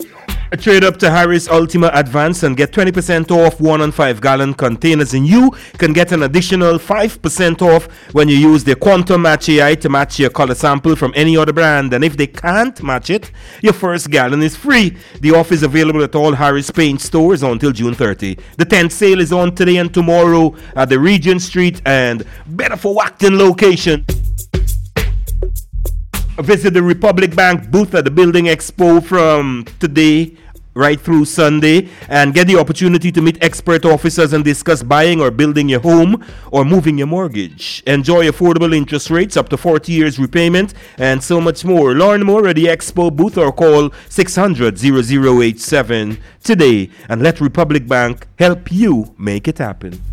Trade up to Harris Ultima Advance and get 20% off 1 and 5 gallon containers, and you can get an additional 5% off when you use the Quantum Match AI to match your color sample from any other brand. And if they can't match it, your first gallon is free. The offer is available at all Harris Paint stores until June 30. The tent sale is on today and tomorrow at the Regent Street and Better for Wackton location. Visit the Republic Bank booth at the Building Expo from today right through Sunday and get the opportunity to meet expert officers and discuss buying or building your home or moving your mortgage. Enjoy affordable interest rates up to 40 years repayment and so much more. Learn more at the Expo booth or call 600-0087 today and let Republic Bank help you make it happen.